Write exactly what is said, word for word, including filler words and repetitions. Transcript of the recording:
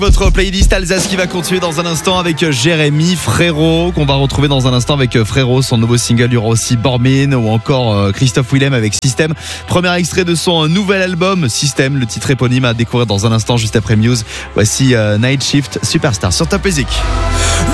Votre playlist Alsace qui va continuer dans un instant avec Jérémy Frérot, qu'on va retrouver dans un instant avec Frérot, son nouveau single. Il y aura aussi Bormin ou encore Christophe Willem avec System. Premier extrait de son nouvel album System, le titre éponyme à découvrir dans un instant juste après Muse. Voici Night Shift Superstar sur Top Music.